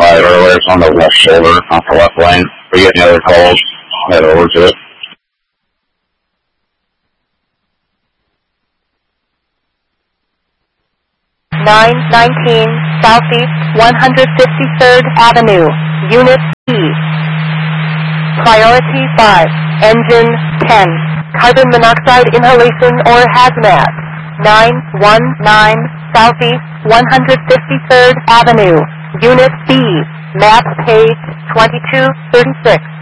earlier. It's on the left shoulder, off the left lane. If we get any other calls, head over to it. 919 Southeast 153rd Avenue, Unit E. Priority 5, Engine 10, carbon monoxide inhalation or hazmat. 919 Southeast 153rd Avenue, Unit B, map page 2236.